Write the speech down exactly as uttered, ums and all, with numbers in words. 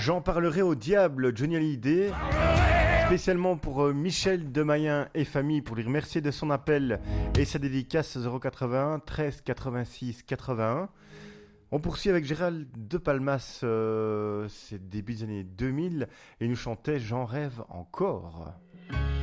J'en parlerai au diable, Johnny Hallyday. Spécialement pour euh, Michel Demayen et famille, pour lui remercier de son appel et sa dédicace zéro quatre-vingt-un treize quatre-vingt-six quatre-vingt-un. On poursuit avec Gérald de Palmas, euh, c'est début des années deux mille, et il nous chantait J'en rêve encore.